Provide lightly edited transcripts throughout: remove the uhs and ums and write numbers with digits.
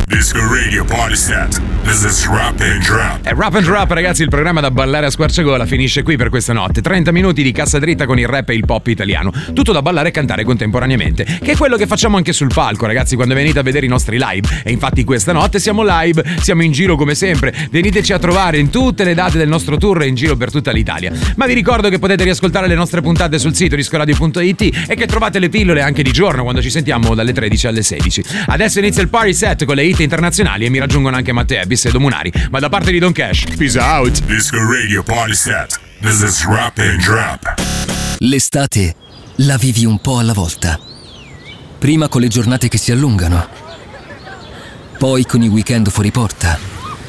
Disco Radio Party Set. This is Rap and Drop. E Rap and Drop, ragazzi, il programma da ballare a squarciagola finisce qui per questa notte. 30 minuti di cassa dritta con il rap e il pop italiano. Tutto da ballare e cantare contemporaneamente, che è quello che facciamo anche sul palco, ragazzi, quando venite a vedere i nostri live. E infatti questa notte siamo live, siamo in giro come sempre. Veniteci a trovare in tutte le date del nostro tour e in giro per tutta l'Italia. Ma vi ricordo che potete riascoltare le nostre puntate sul sito discoradio.it e che trovate le pillole anche di giorno quando ci sentiamo dalle 13 alle 16. Adesso inizia il Party Set con le hit internazionali e mi raggiungono anche Matteo Ebis e Domunari. Ma da parte di Don Cash, peace out. Disco Radio Party Set. This is Rap and Drop. L'estate la vivi un po' alla volta. Prima con le giornate che si allungano, poi con i weekend fuori porta,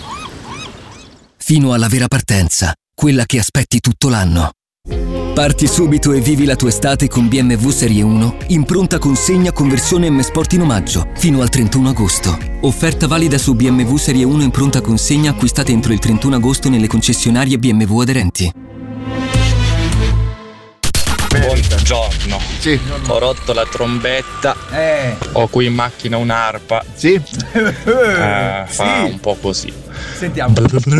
fino alla vera partenza, quella che aspetti tutto l'anno. Parti subito e vivi la tua estate con BMW Serie 1 in pronta consegna con versione M Sport in omaggio fino al 31 agosto. Offerta valida su BMW Serie 1 in pronta consegna acquistate entro il 31 agosto nelle concessionarie BMW aderenti. Buongiorno. Sì. Ho rotto la trombetta. Ho qui in macchina un'arpa. Sì. Fa un po' così. Sentiamo.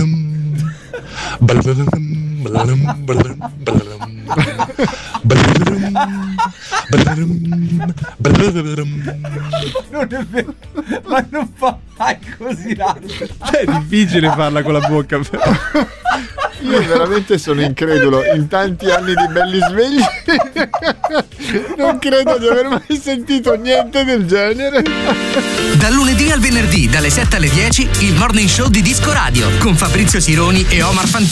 Non è vero, ma non fa mai così l'altro. È difficile farla con la bocca. Io veramente sono incredulo. In tanti anni di belli svegli non credo di aver mai sentito niente del genere. Dal lunedì al venerdì, dalle 7 alle 10, il Morning Show di Disco Radio con Fabrizio Sironi e Omar Fantini.